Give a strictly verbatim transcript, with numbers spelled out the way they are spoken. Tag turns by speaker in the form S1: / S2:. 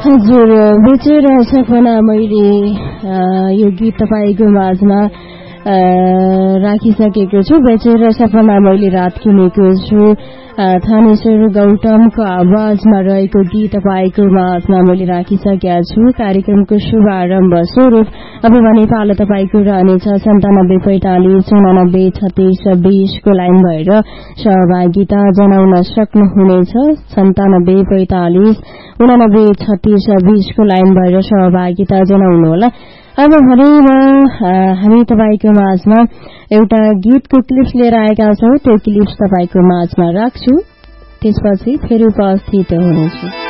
S1: हजुर बेचेर सपना मैले यो गीत तपाईको माझमा राखिसकेको छु। बेचेर सपना मैले रात किनेको छु थानेश्वर गौतमको आवाजमा रहेको गीत तपाईको माझमा मैले राखिसकेका छु। कार्यक्रमको शुभारम्भ स्वरूप अब भने पालो तपाईको रहनेछ सन्तानब्बे पैंतालिस उनानब्बे छत्तीस बीसको लाइन भएर सहभागिता जनाउन सक्नुहुनेछ। सन्तानब्बे पैंतालिस उनानब्बे छत्तीस बीसको लाइन भएर सहभागिता जनाउनुहोला। अब भने हामी तपाईको माझमा एउटा गीतको क्लिप लिएर आएका छौं। त्यो क्लिप तपाईको माझमा राख्छु, त्यसपछि फेरि उपस्थित हुनेछु।